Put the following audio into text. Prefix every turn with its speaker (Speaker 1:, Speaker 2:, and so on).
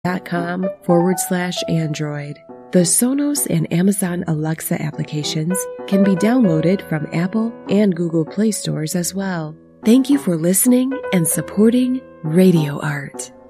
Speaker 1: apple.com/Android. The Sonos and Amazon Alexa applications can be downloaded from Apple and Google Play stores as well. Thank you for listening and supporting Radio Art.